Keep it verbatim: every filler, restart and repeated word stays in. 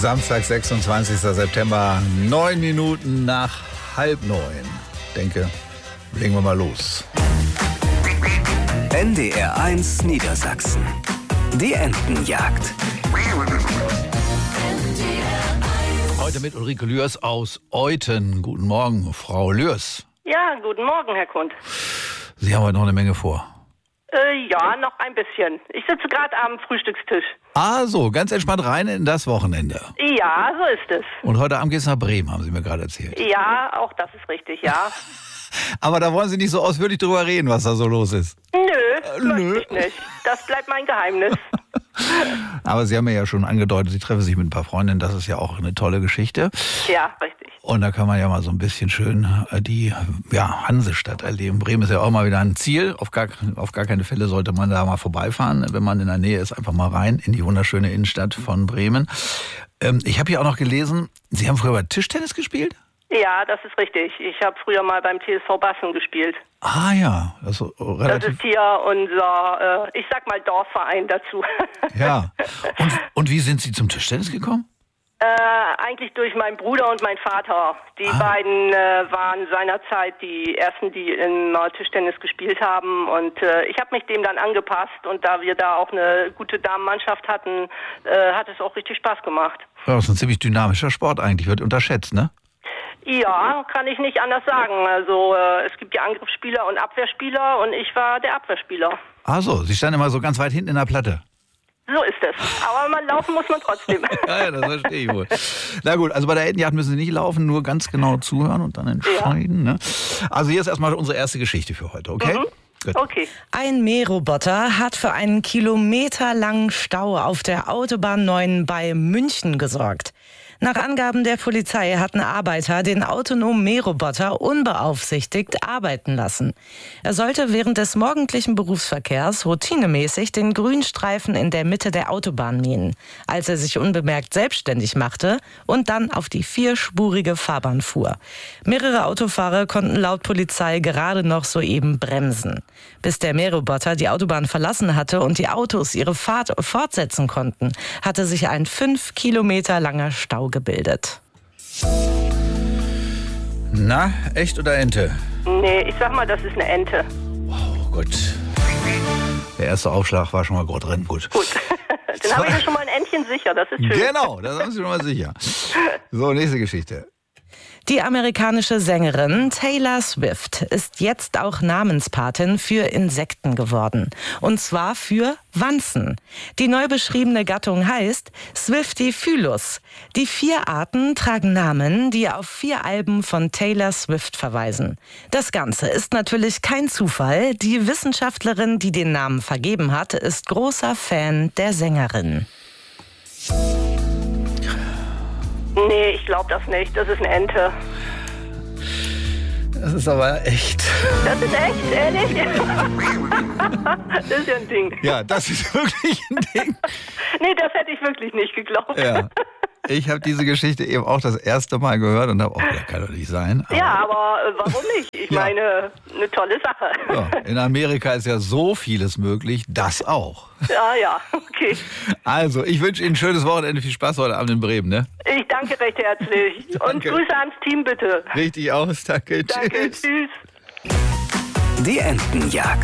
Samstag, sechsundzwanzigster September, neun Minuten nach halb neun. Denke, legen wir mal los. N D R eins Niedersachsen. Die Entenjagd. Heute mit Ulrike Lührs aus Euthen. Guten Morgen, Frau Lührs. Ja, guten Morgen, Herr Kund. Sie haben heute noch eine Menge vor. Äh, ja, noch ein bisschen. Ich sitze gerade am Frühstückstisch. Ah so, ganz entspannt rein in das Wochenende. Ja, so ist es. Und heute Abend geht's nach Bremen, haben Sie mir gerade erzählt. Ja, auch das ist richtig, ja. Aber da wollen Sie nicht so ausführlich drüber reden, was da so los ist. Nö, Äh, möchte nö. ich nicht. Das bleibt mein Geheimnis. Aber Sie haben mir ja schon angedeutet, Sie treffen sich mit ein paar Freundinnen. Das ist ja auch eine tolle Geschichte. Ja, richtig. Und da kann man ja mal so ein bisschen schön äh, die ja, Hansestadt erleben. Bremen ist ja auch mal wieder ein Ziel. Auf gar, auf gar keine Fälle sollte man da mal vorbeifahren. Wenn man in der Nähe ist, einfach mal rein in die wunderschöne Innenstadt von Bremen. Ähm, ich habe hier auch noch gelesen, Sie haben früher mal Tischtennis gespielt? Ja, das ist richtig. Ich habe früher mal beim T S V Bassen gespielt. Ah ja, das ist Das relativ... ist hier unser, äh, ich sag mal, Dorfverein dazu. Ja. Und, und wie sind Sie zum Tischtennis gekommen? Äh, eigentlich durch meinen Bruder und meinen Vater. Die Ah. beiden äh, waren seinerzeit die ersten, die im äh, Tischtennis gespielt haben. Und äh, ich habe mich dem dann angepasst. Und da wir da auch eine gute Damenmannschaft hatten, äh, hat es auch richtig Spaß gemacht. Ja, das ist ein ziemlich dynamischer Sport eigentlich, wird unterschätzt, ne? Ja, kann ich nicht anders sagen. Also äh, es gibt ja Angriffsspieler und Abwehrspieler und ich war der Abwehrspieler. Ah so, Sie standen immer so ganz weit hinten in der Platte. So ist es. Aber man laufen muss man trotzdem. Ja, ja, das verstehe ich wohl. Na gut, also bei der Entenjagd müssen Sie nicht laufen, nur ganz genau zuhören und dann entscheiden. Ja. Ne? Also hier ist erstmal unsere erste Geschichte für heute, okay? Mhm. Gut. Okay. Ein Mähroboter hat für einen kilometerlangen Stau auf der Autobahn neun bei München gesorgt. Nach Angaben der Polizei hatten Arbeiter den autonomen Mähroboter unbeaufsichtigt arbeiten lassen. Er sollte während des morgendlichen Berufsverkehrs routinemäßig den Grünstreifen in der Mitte der Autobahn mähen, als er sich unbemerkt selbstständig machte und dann auf die vierspurige Fahrbahn fuhr. Mehrere Autofahrer konnten laut Polizei gerade noch soeben bremsen. Bis der Mähroboter die Autobahn verlassen hatte und die Autos ihre Fahrt fortsetzen konnten, hatte sich ein fünf Kilometer langer Stau gebildet. Na, echt oder Ente? Nee, ich sag mal, das ist eine Ente. Oh Gott. Der erste Aufschlag war schon mal gut drin, gut. Gut. Dann habe ich ja schon mal ein Entchen sicher, das ist schön. Genau, das haben Sie schon mal sicher. So, nächste Geschichte. Die amerikanische Sängerin Taylor Swift ist jetzt auch Namenspatin für Insekten geworden. Und zwar für Wanzen. Die neu beschriebene Gattung heißt Swiftifylus. Die vier Arten tragen Namen, die auf vier Alben von Taylor Swift verweisen. Das Ganze ist natürlich kein Zufall. Die Wissenschaftlerin, die den Namen vergeben hat, ist großer Fan der Sängerin. Nee, ich glaube das nicht. Das ist eine Ente. Das ist aber echt. Das ist echt, ehrlich? Das ist ja ein Ding. Ja, das ist wirklich ein Ding. Nee, das hätte ich wirklich nicht geglaubt. Ja. Ich habe diese Geschichte eben auch das erste Mal gehört und habe auch gedacht, kann doch nicht sein. Aber Ja, aber äh, warum nicht? Ich Ja. meine, eine tolle Sache. ja, in Amerika ist ja so vieles möglich, das auch. Ja, ja, okay. Also, ich wünsche Ihnen ein schönes Wochenende, viel Spaß heute Abend in Bremen, ne? Ich danke recht herzlich. Und Danke. Grüße ans Team bitte. Richtig aus, danke, Danke, tschüss. tschüss. Die Entenjagd.